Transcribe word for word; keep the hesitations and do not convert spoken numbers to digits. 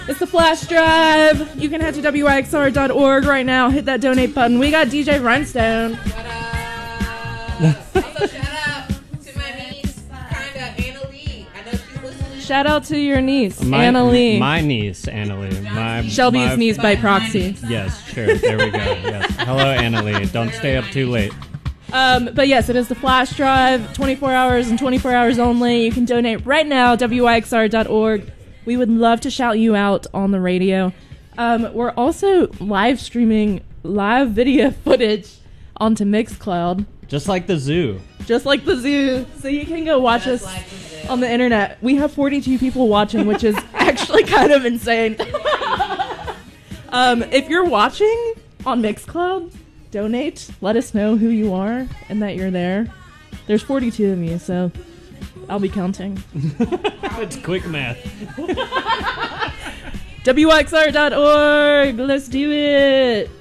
It's the flash drive. You can head to W I X R dot org right now. Hit that donate button. We got D J Rhinestone. What up? Also, shout out to my niece, kinda, Anna Lee. I know she's listening. Shout out to your niece, My, Anna Lee. My niece, Anna Lee. My, Shelby's my, niece by proxy. Yes, sure. There we go. Yes. Hello, Anna Lee. Don't stay up too late. Um, but yes, it is the flash drive, twenty-four hours and twenty-four hours only. You can donate right now, W I X R dot org. We would love to shout you out on the radio. Um, we're also live streaming live video footage onto Mixcloud. Just like the zoo. Just like the zoo. So you can go watch Just us like the zoo. on the internet. We have forty-two people watching, which is actually kind of insane. um, if you're watching on Mixcloud, donate. Let us know who you are and that you're there. There's forty-two of you, so I'll be counting. It's quick math. W X R dot org. Let's do it.